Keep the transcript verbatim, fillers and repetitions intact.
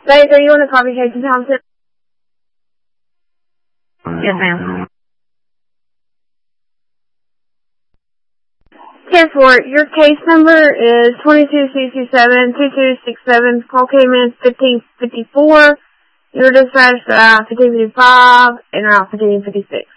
Guys, are you on the copy Casey Thompson? Yes, ma'am. ten four, your case number is twenty-two sixty-seven, twenty-two sixty-seven, call came in fifteen fifty-four, you were dispatched around fifteen fifty-five and around fifteen fifty-six.